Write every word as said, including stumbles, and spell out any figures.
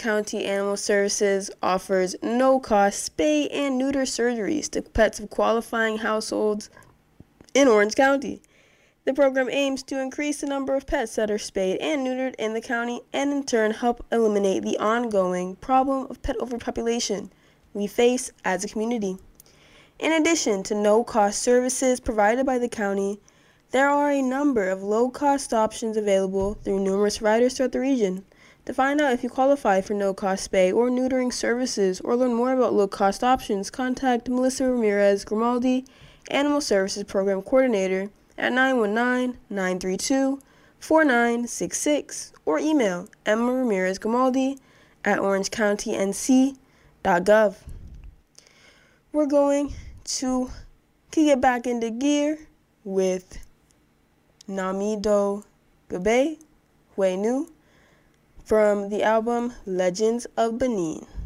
County Animal Services offers no-cost spay and neuter surgeries to pets of qualifying households in Orange County. The program aims to increase the number of pets that are spayed and neutered in the county and in turn help eliminate the ongoing problem of pet overpopulation we face as a community. In addition to no-cost services provided by the county, there are a number of low-cost options available through numerous riders throughout the region. To find out if you qualify for no-cost spay or neutering services or learn more about low-cost options, contact Melissa Ramirez Grimaldi, Animal Services Program Coordinator, at nine one nine, nine three two, four nine six six or email Emma Ramirez Grimaldi at orange county n c dot gov. We're going to kick it back into gear with Namido Gabe Huenu from the album Legends of Benin.